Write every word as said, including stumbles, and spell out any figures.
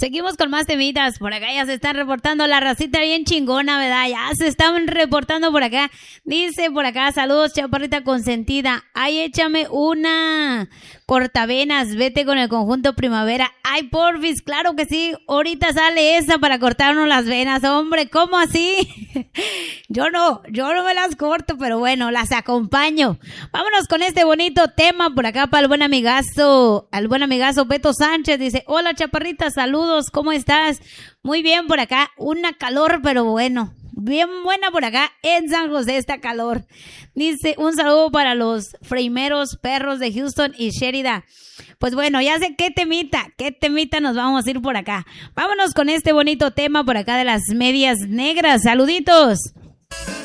Seguimos con más temitas. Por acá ya se están reportando la racita bien chingona, ¿verdad? Ya se están reportando por acá. Dice por acá, saludos, chaparrita consentida. Ay, échame una cortavenas, vete con el conjunto primavera. Ay, porfis, claro que sí. Ahorita sale esa para cortarnos las venas. Hombre, ¿cómo así? Yo no, yo no me las corto, pero bueno, las acompaño. Vámonos con este bonito tema por acá para el buen amigazo, al buen amigazo Beto Sánchez. Dice, hola chaparrita, saludos, ¿cómo estás? Muy bien por acá, una calor, pero bueno, bien buena por acá en San José esta calor. Dice, un saludo para los freimeros perros de Houston y Sheridan. Pues bueno, ya sé qué temita, qué temita nos vamos a ir por acá. Vámonos con este bonito tema por acá de las medias negras. Saluditos.